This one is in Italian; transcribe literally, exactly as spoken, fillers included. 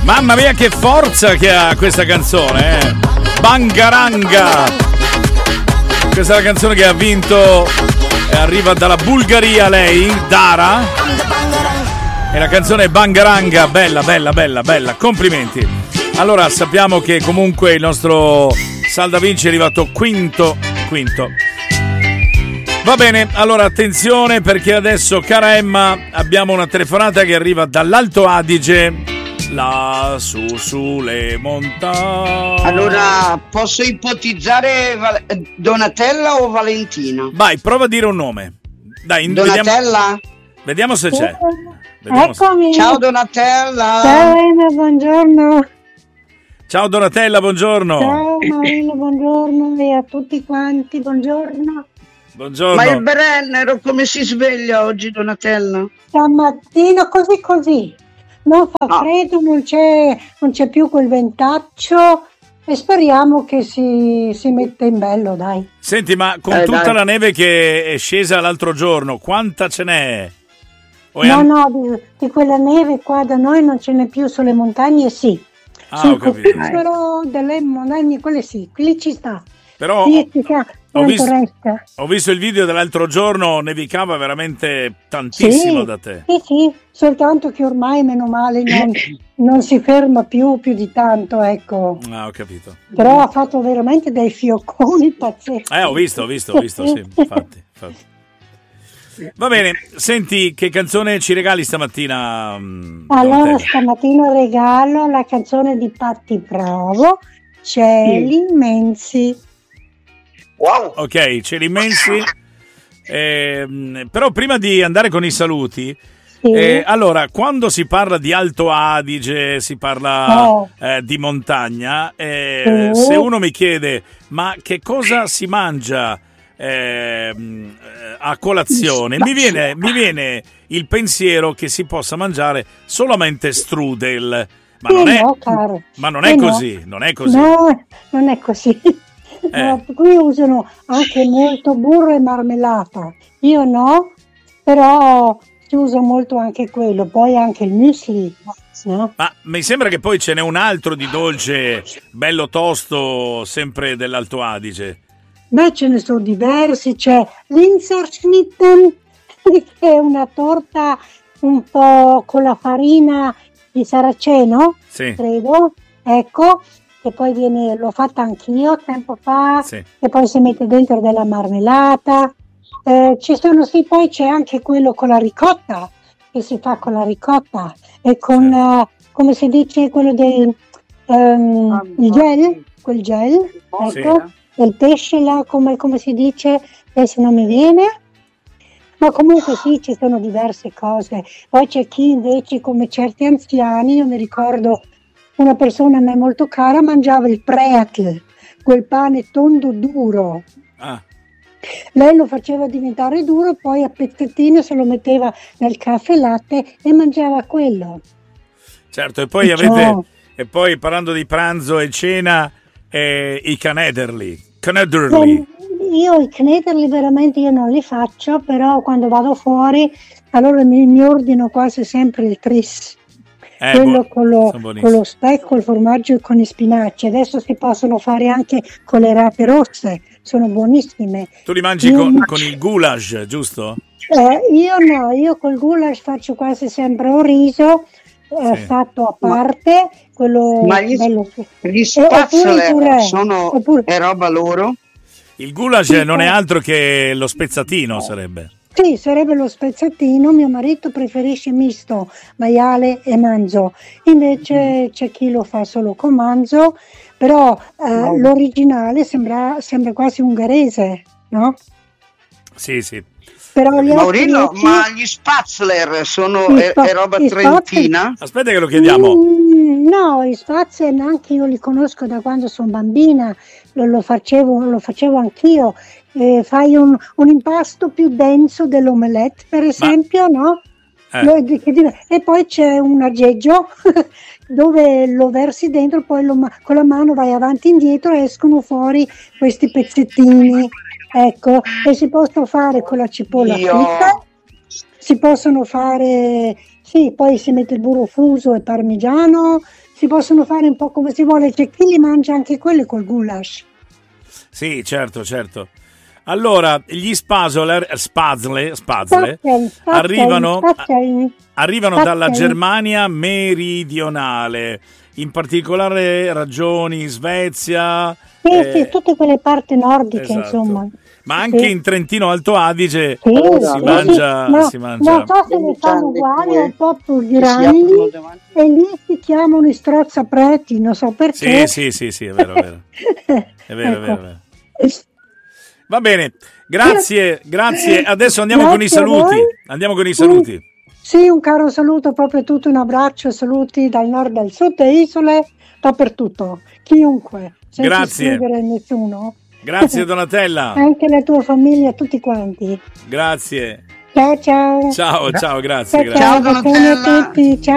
Mamma mia che forza che ha questa canzone, eh. Bangaranga. Questa è la canzone che ha vinto e arriva dalla Bulgaria lei, Dara. E la canzone è Bangaranga, bella, bella, bella, bella. Complimenti. Allora, sappiamo che comunque il nostro Salda Vinci è arrivato quinto, quinto. Va bene, allora attenzione perché adesso, cara Emma, abbiamo una telefonata che arriva dall'Alto Adige. Là su sulle montagne. Allora, posso ipotizzare Val- Donatella o Valentina? Vai, prova a dire un nome. Dai, Donatella? Vediamo, vediamo se c'è. Vediamo Eccomi. Se... Ciao Donatella. Ciao Emma, buongiorno. Ciao Donatella, buongiorno. Ciao Marino, buongiorno e a tutti quanti, buongiorno. Buongiorno. Ma il Brennero come si sveglia oggi, Donatella? Stamattina così così. Non fa no. freddo, non c'è, non c'è più quel ventaccio e speriamo che si, si metta in bello, dai. Senti, ma con eh, tutta dai. la neve che è scesa l'altro giorno, quanta ce n'è? O no, an- no, di, di quella neve qua da noi non ce n'è più, sulle montagne sì. Ah, Sul ho capito. cucuzzolo delle montagne, quelle sì, lì ci sta. Però sì, ci sta. ho, visto, ho visto il video dell'altro giorno, nevicava veramente tantissimo sì, da te. Sì, sì, soltanto che ormai meno male non, non si ferma più più di tanto, ecco. Ah, ho capito. Però ha fatto veramente dei fiocconi pazzeschi. Eh, ho visto, ho visto, ho visto, sì, infatti, infatti. Va bene, senti, che canzone ci regali stamattina? Allora, stamattina regalo la canzone di Patti Bravo, Cieli immensi. Wow. Ok, cieli immensi. Eh, però prima di andare con i saluti, sì. eh, allora, quando si parla di Alto Adige, si parla oh. eh, di montagna, eh, sì. se uno mi chiede, ma che cosa si mangia eh, a colazione? Mi viene, mi viene il pensiero che si possa mangiare solamente strudel. Ma sì, non è, no, caro. ma non è sì, così, no. non è così. No, non è così. Eh. No, qui usano anche molto burro e marmellata. Io no, però si usa molto anche quello. Poi anche il muesli. No? Ma mi sembra che poi ce n'è un altro di dolce bello tosto, sempre dell'Alto Adige. Beh, ce ne sono diversi. C'è l'Inserschnitten, che è una torta un po' con la farina di saraceno, sì. credo. Ecco. Che poi viene, l'ho fatta anch'io tempo fa, sì. e poi si mette dentro della marmellata. Eh, ci sono, sì, poi c'è anche quello con la ricotta, che si fa con la ricotta, e con, sì. uh, come si dice, quello del um, ah, il gel, quel gel, ecco, sì. del pesce là, come, come si dice, adesso non mi viene. Ma comunque sì, ci sono diverse cose. Poi c'è chi invece, come certi anziani, io mi ricordo una persona a me molto cara, mangiava il preatl, quel pane tondo duro. Ah. Lei lo faceva diventare duro, poi a pezzettino se lo metteva nel caffè latte e mangiava quello. Certo, e poi avete, ciao. E poi parlando di pranzo e cena, eh, i canederli. Canederli. Io i canederli veramente io non li faccio, però quando vado fuori, allora mi, mi ordino quasi sempre il tris. Eh, quello bu- con, lo, con lo speck, il formaggio e con i spinaci. Adesso si possono fare anche con le rape rosse, sono buonissime. Tu li mangi con, ma... con il goulash, giusto? Eh, io no, io col goulash faccio quasi sempre un riso eh, sì. fatto a parte, quello ma gli, bello. Gli spazzole sono oppure... è roba loro? Il goulash sì, non è altro che lo spezzatino, sarebbe. Sì, sarebbe lo spezzatino. Mio marito preferisce misto, maiale e manzo, invece mm. c'è chi lo fa solo con manzo, però eh, no. l'originale sembra, sembra quasi ungherese, no? Sì, sì. Però gli Maurino, altri... ma gli spatzler sono è, è roba trentina? Spatzler... Aspetta che lo chiediamo. Mm, no, i spatzler neanche io li conosco da quando sono bambina, lo, lo facevo, lo facevo anch'io. Eh, fai un, un impasto più denso dell'omelette, per esempio, ma... no? Eh. E poi c'è un aggeggio dove lo versi dentro, poi lo, con la mano vai avanti e indietro e escono fuori questi pezzettini, ecco, e si possono fare con la cipolla Io... fritta, si possono fare sì, poi si mette il burro fuso e parmigiano, si possono fare un po' come si vuole, c'è chi li mangia anche quelli col goulash. Sì, certo, certo. Allora, gli spazole, spazle, spazle Spazle, spazle, arrivano, spazle, arrivano spazle. dalla Germania meridionale, in particolare regioni Svezia. Sì, eh, sì, tutte quelle parti nordiche, esatto. insomma. Ma anche Sì. in Trentino Alto Adige Sì, si, sì, mangia, sì. No, si mangia. non so se ne fanno uguali, un po' più grandi, e lì si chiamano i strozzapreti, non so perché. Sì, sì, sì, sì, è vero, è vero. È vero, Ecco. è vero, è vero. Va bene, grazie, grazie. Adesso andiamo Grazie con i a saluti. voi. Andiamo con i saluti. Sì, un caro saluto proprio a tutti, un abbraccio, saluti dal nord al sud e isole, dappertutto, chiunque, senza Grazie. escludere nessuno. Grazie Donatella. Anche la tua famiglia, tutti quanti. Grazie. Ciao ciao. Ciao, ciao, grazie. Ciao, grazie. ciao, bacioni a tutti, ciao.